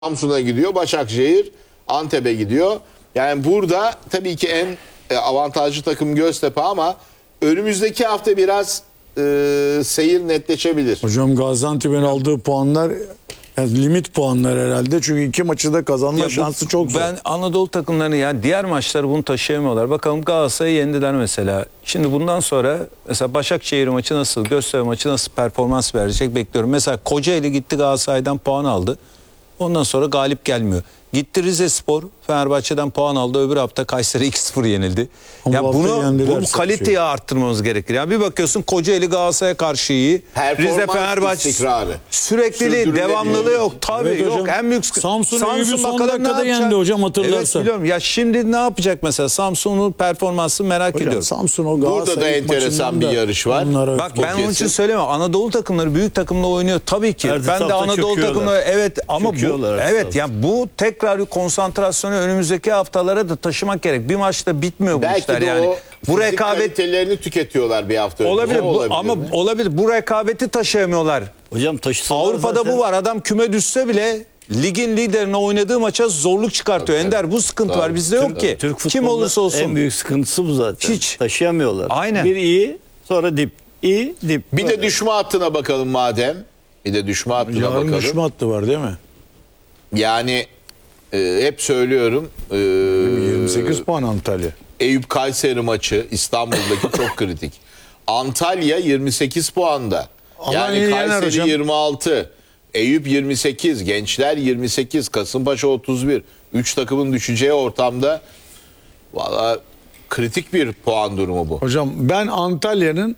Samsun'a gidiyor, Başakşehir Antep'e gidiyor. Yani burada tabii ki en avantajlı takım Göztepe ama önümüzdeki hafta biraz seyir netleşebilir. Hocam Gaziantep'in aldığı puanlar yani limit puanlar herhalde. Çünkü iki maçı da kazanma şansı çok zor. Ben Anadolu takımlarını yani diğer maçları bunu taşıyamıyorlar. Bakalım Galatasaray'ı yendiler mesela. Şimdi bundan sonra mesela Başakşehir maçı nasıl, Göztepe maçı nasıl performans verecek bekliyorum. Mesela Kocaeli gitti Galatasaray'dan puan aldı. Ondan sonra galip gelmiyor. Gitti Rizespor, Fenerbahçe'den puan aldı. Öbür hafta Kayseri 2-0 yenildi. Ama Ya bu kaliteyi arttırmamız gerekir. Yani bir bakıyorsun Kocaeli Galatasaray'a karşı iyi. Rize Fenerbahçe istikrarı. Sürekliliği, devamlılığı yok. Tabii Evet yok. hocam. En büyük Samsun'u son bakalım dakikada ne yendi yapacak? hocam, hatırlarsan. Evet biliyorum. Ya şimdi ne yapacak mesela? Samsun'un performansını merak Hocam, ediyorum. Samsun o Galatasaray Burada da enteresan bir yarış var. Bak ben onun için söylemiyorum. Anadolu takımları büyük takımla oynuyor tabii ki. Her Ben de Anadolu takımları evet ama bu yani bu tekrar bir konsantrasyonu önümüzdeki haftalara da taşımak gerek. Bir maçta bitmiyor bu Belki işler de yani. o Bu fizik rekabet kalitelerini tüketiyorlar bir hafta önce. olabilir, O ama mi? olabilir. Bu rekabeti taşıyamıyorlar. Hocam taşısalar Avrupa'da zaten... bu var. Adam küme düşse bile ligin liderine oynadığı maça zorluk çıkartıyor. Tabii, Ender bu sıkıntı var. Bizde yok ki. Türk Kim futbolunda olursa olsun. en büyük sıkıntısı bu zaten. Hiç. Taşıyamıyorlar. Aynen. Bir iyi, sonra dip. İyi, dip. Bir de düşme hattına bakalım madem. Bir de düşme hattına Yarın bakalım. düşme hattı var değil mi? Yani hep söylüyorum. 28 puan Antalya. Eyüp Kayseri maçı İstanbul'daki çok kritik. Antalya 28 puanda. Alanya'yı Yani yener Kayseri hocam. 26, Eyüp 28, Gençler 28, Kasımpaşa 31. 3 takımın düşeceği ortamda valla kritik bir puan durumu bu. Hocam ben Antalya'nın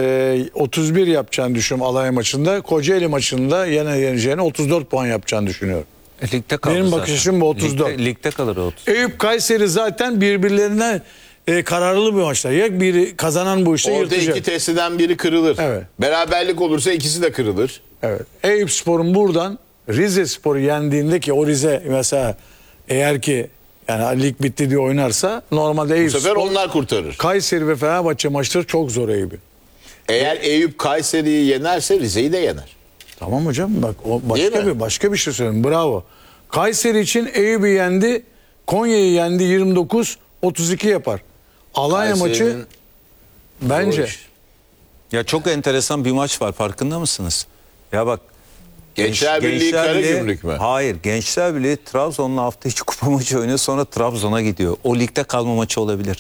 31 yapacağını düşünüyorum Alanya maçında. Kocaeli maçında yeneceğini 34 puan yapacağını düşünüyorum. Ligde kalır Benim zaten. bakış açım bu 34. Ligde kalır o 30. Eyüp Kayseri zaten birbirlerine kararlı bir maçlar. Ya biri kazanan bu işte Orada yırtacak. iki testiden biri kırılır. Evet. Beraberlik olursa ikisi de kırılır. Evet. Eyüp Spor'un buradan Rize Spor'u yendiğinde ki o Rize mesela eğer ki yani lig bitti diye oynarsa normalde Bu Eyüp sefer Spor, onlar kurtarır. Kayseri ve Fenerbahçe maçları çok zor Eyüp'ün. Eğer Eyüp Kayseri'yi yenerse Rize'yi de yener. Tamam hocam bak o Değil mi? başka bir şey söyleyeyim. Bravo. Kayseri için Eyüp'ü yendi, Konya'yı yendi 29-32 yapar. Alanya maçı Kayseri'nin bence zor iş. Ya çok enteresan bir maç var farkında mısınız? Ya bak Gençler Birliği Karagümrük mü? Hayır, Gençler Birliği Trabzon'la hafta içi kupa maçı oynuyor sonra Trabzon'a gidiyor. O ligde kalma maçı olabilir.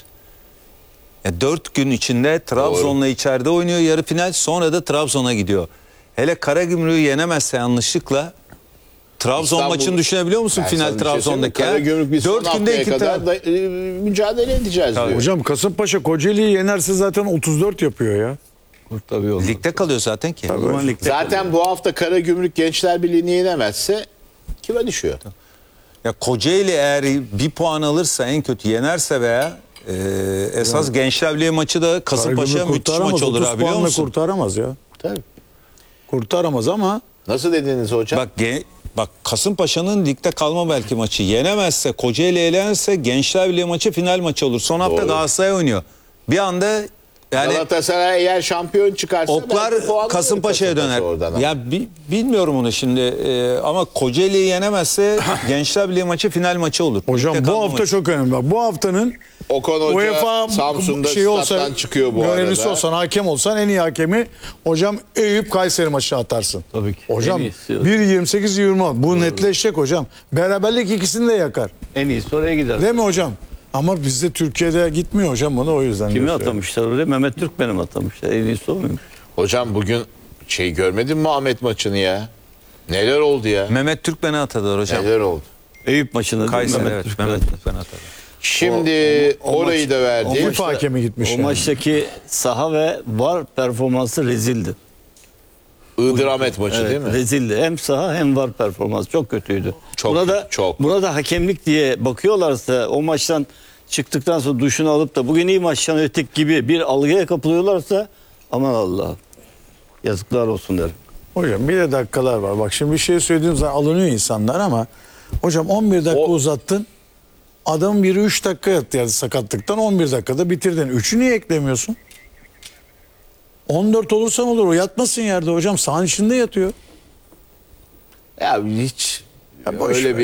Ya 4 gün içinde Trabzon'la içeride oynuyor yarı final sonra da Trabzon'a gidiyor. Hele Karagümrük'ü yenemezse yanlışlıkla Trabzon İstanbul- maçını düşünebiliyor musun Ben final sana bir şey söyleyeyim mi? Trabzon'daki? Karagümrük biz son 4 günde haftaya 2 kadar da, mücadele edeceğiz diyor. hocam Kasımpaşa Kocaeli'yi yenerse zaten 34 yapıyor ya. Tabii olur. ligde kalıyor zaten ki. O zaman ligde Zaten bu hafta Karagümrük Gençler Birliği'ni yenemezse kime düşüyor? Ya Kocaeli eğer bir puan alırsa en kötü yenerse veya esas Gençler Birliği maçı da Kasımpaşa Karagümrük müthiş maç olur 30 abi biliyor puanla musun? kurtaramaz ya. Tabii. Kurtaramaz ama Nasıl dediniz hocam? Bak Kasımpaşa'nın ligde kalma belki maçı yenemezse Kocaeli elenirse Gençler Birliği maçı final maçı olur. Son hafta Doğru. Galatasaray oynuyor. Bir anda yani Galatasaray eğer şampiyon çıkarsa oklar belki puan alır Kasımpaşa'ya döner. oradan ama. Ya bilmiyorum onu şimdi ama Kocaeli'yi yenemezse Gençler Birliği maçı final maçı olur. hocam Ligde bu kalma hafta maçı. çok önemli. Bak, bu haftanın Okan Hoca UEFA Samsun'da şey olsa, stat'tan çıkıyor bu görevlisi arada. olsan, hakem olsan en iyi hakemi hocam Eyüp Kayseri maçına atarsın. Tabii ki. Hocam En iyisi. 1.28-20 bu netleşecek hocam. Beraberlik ikisini de yakar. En iyisi oraya gider. Değil mi hocam? Ama bizde Türkiye'de gitmiyor hocam bunu o yüzden. Kimi diyor. atamışlar oraya? Mehmet Türk benim atamışlar. En iyisi o muyum? Hocam bugün görmedin mi Ahmet maçını ya? Neler oldu ya? Mehmet Türkmen'i atadılar hocam. Neler oldu? Eyüp maçını değil mi? Kayseri Mehmet evet. Türk Mehmet atadı. Türkmen'i atadı. Şimdi orayı maç- da verdi. FIFA hakemi gitmiş O yani. maçtaki saha ve VAR performansı rezildi. Iğdır Ahmet maçı Evet, değil mi? rezildi. Hem saha hem VAR performansı çok kötüydü. Çok, burada çok. burada hakemlik diye bakıyorlarsa o maçtan çıktıktan sonra duşunu alıp da bugün iyi maçtan ötek gibi bir algıya kapılıyorlarsa aman Allah. Yazıklar olsun derim. Hocam bir de dakikalar var. Bak şimdi bir şey söylediğim zaman alınıyor insanlar ama hocam 11 dakika uzattın. Adamın biri 3 dakika yattı yani sakatlıktan 11 dakikada bitirdin. 3'ü niye eklemiyorsun? 14 olursan olur. O yatmasın yerde hocam. Sahanın içinde yatıyor. Ya hiç Ya boş öyle ver. bir